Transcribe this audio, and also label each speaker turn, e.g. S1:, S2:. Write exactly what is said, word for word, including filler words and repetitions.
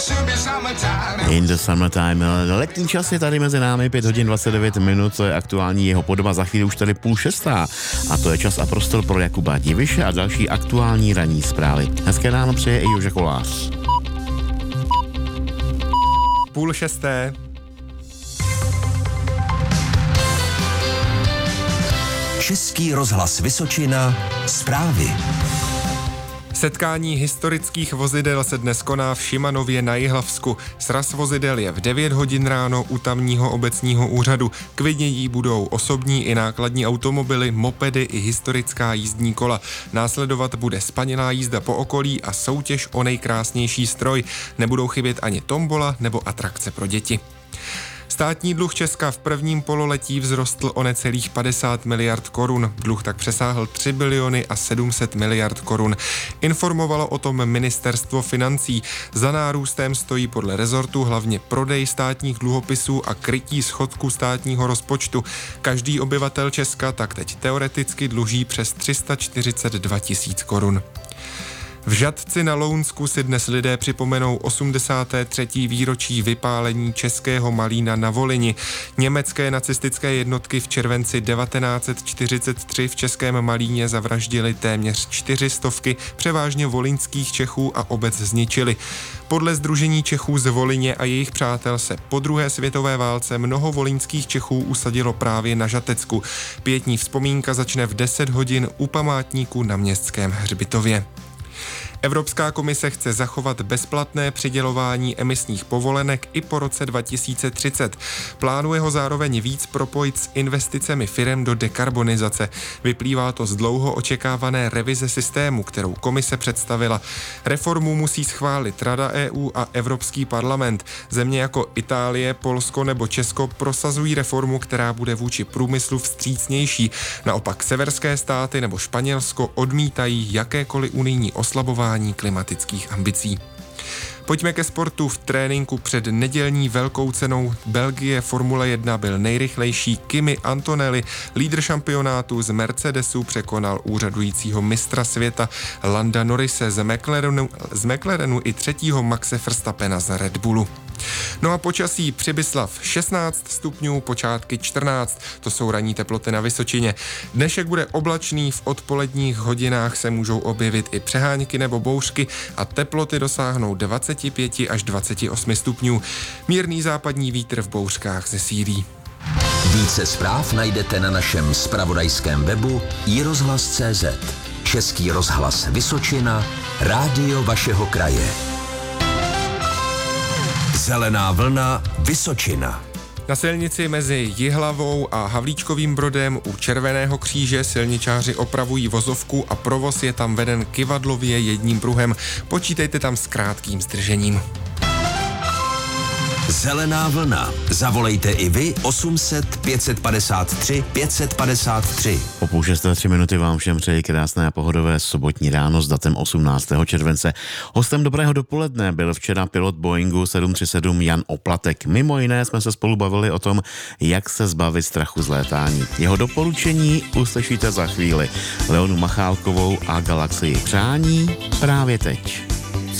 S1: In the summertime. Letní čas je tady mezi námi, pět hodin dvacet devět minut, to je aktuální jeho podoba, za chvíli už tady půl šestá. A to je čas a prostor pro Jakuba Diviše a další aktuální ranní zprávy. Hezké ráno přeje i Joža Kolář.
S2: Půl šesté.
S3: Český rozhlas Vysočina, zprávy.
S2: Setkání historických vozidel se dnes koná v Šimanově na Jihlavsku. Sraz vozidel je v devět hodin ráno u tamního obecního úřadu. K vidění budou osobní i nákladní automobily, mopedy i historická jízdní kola. Následovat bude spanilá jízda po okolí a soutěž o nejkrásnější stroj. Nebudou chybět ani tombola nebo atrakce pro děti. Státní dluh Česka v prvním pololetí vzrostl o necelých padesát miliard korun. Dluh tak přesáhl tři biliony a sedm set miliard korun. Informovalo o tom ministerstvo financí. Za nárůstem stojí podle rezortu hlavně prodej státních dluhopisů a krytí schodku státního rozpočtu. Každý obyvatel Česka tak teď teoreticky dluží přes tři sta čtyřicet dva tisíc korun. V Žatci na Lounsku si dnes lidé připomenou osmdesáté třetí výročí vypálení českého Malína na Volyni. Německé nacistické jednotky v červenci devatenáct set čtyřicet tři v českém Malíně zavraždili téměř čtyři stovky převážně volyňských Čechů a obec zničili. Podle Sdružení Čechů z Volyně a jejich přátel se po druhé světové válce mnoho volyňských Čechů usadilo právě na Žatecku. Pietní vzpomínka začne v deset hodin u památníku na Městském hřbitově. Evropská komise chce zachovat bezplatné přidělování emisních povolenek i po roce dva tisíce třicet. Plánuje ho zároveň víc propojit s investicemi firem do dekarbonizace. Vyplývá to z dlouho očekávané revize systému, kterou komise představila. Reformu musí schválit Rada E U a Evropský parlament. Země jako Itálie, Polsko nebo Česko prosazují reformu, která bude vůči průmyslu vstřícnější. Naopak severské státy nebo Španělsko odmítají jakékoliv unijní oslabování klimatických ambicí. Pojďme ke sportu. V tréninku před nedělní velkou cenou Belgie Formule jedna byl nejrychlejší Kimi Antonelli. Lídr šampionátu z Mercedesu překonal úřadujícího mistra světa Landa Norrise z McLarenu, z McLarenu i třetího Maxe Verstappena z Red Bullu. No a počasí: Přibyslav šestnáct stupňů, počátky čtrnáct, to jsou ranní teploty na Vysočině. Dnešek bude oblačný, v odpoledních hodinách se můžou objevit i přehánky nebo bouřky a teploty dosáhnou dvacet pět až dvacet osm stupňů. Mírný západní vítr v bouřkách zesílí.
S3: Více zpráv najdete na našem zpravodajském webu i rozhlas tečka cé zet. Český rozhlas Vysočina, rádio vašeho kraje. Zelená vlna Vysočina.
S2: Na silnici mezi Jihlavou a Havlíčkovým Brodem u Červeného kříže silničáři opravují vozovku a provoz je tam veden kyvadlově jedním pruhem. Počítejte tam s krátkým zdržením.
S3: Zelená vlna. Zavolejte i vy osm set pět set padesát tři pět set padesát tři.
S1: Po půl šesté tři minuty vám všem přeji krásné a pohodové sobotní ráno s datem osmnáctého července. Hostem dobrého dopoledne byl včera pilot Boeingu sedm tři sedm Jan Oplatek. Mimo jiné jsme se spolu bavili o tom, jak se zbavit strachu z létání. Jeho doporučení uslyšíte za chvíli. Leonu Machálkovou a Galaxii přání právě teď.